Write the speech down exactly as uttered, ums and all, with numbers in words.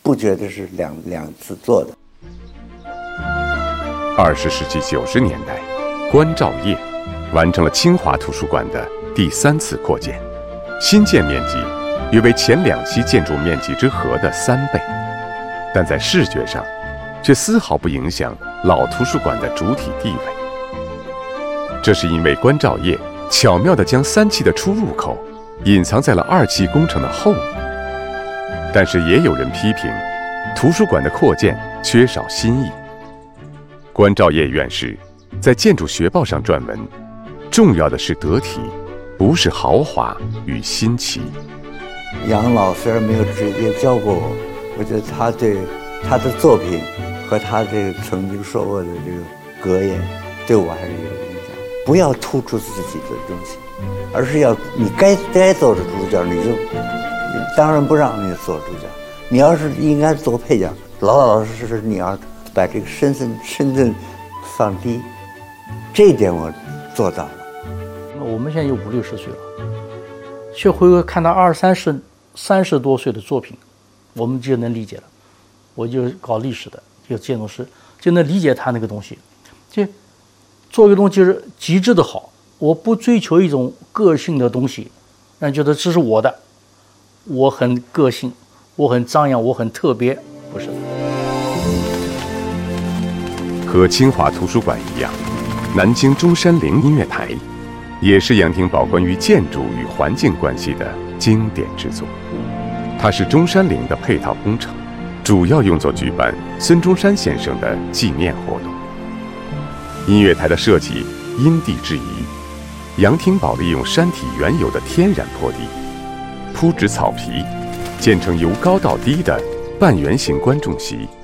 不觉得是两两次做的。 二十世纪九十年代，关兆业完成了清华图书馆的第三次扩建，新建面积约为前两期建筑面积之和的三倍，但在视觉上却丝毫不影响老图书馆的主体地位。这是因为关兆业巧妙地将三期的出入口隐藏在了二期工程的后面。但是也有人批评图书馆的扩建缺少新意。关兆业院士在建筑学报上撰文，重要的是得体，不是豪华与新奇。 杨老虽然没有直接教过我，我觉得他对他的作品和他这个曾经说过的这个格言，对我还是有影响。不要突出自己的东西，而是要你该该做的主角，你就当然不让你做主角。你要是应该做配角，老老实实，你要把这个身份身份放低，这一点我做到了。 我们现在有五六十岁了，却回看到二三十、三十多岁的作品，我们就能理解了。我就搞历史的，就建筑师，就能理解他那个东西。就做一个东西就是极致的好，我不追求一种个性的东西，让人觉得这是我的，我很个性，我很张扬，我很特别，不是的。 和清华图书馆一样，南京中山陵音乐台也是杨廷宝关于建筑与环境关系的经典之作。它是中山陵的配套工程，主要用作举办孙中山先生的纪念活动。音乐台的设计因地制宜，杨廷宝利用山体原有的天然坡地，铺植草皮，建成由高到低的半圆形观众席。